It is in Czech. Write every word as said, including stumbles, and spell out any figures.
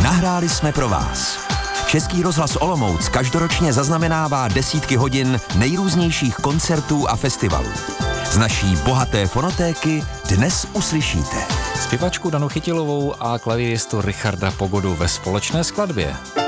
Nahráli jsme pro vás. Český rozhlas Olomouc každoročně zaznamenává desítky hodin nejrůznějších koncertů a festivalů. Z naší bohaté fonotéky dnes uslyšíte zpěvačku Danu Chytilovou a klavíristu Richarda Pogodu ve společné skladbě.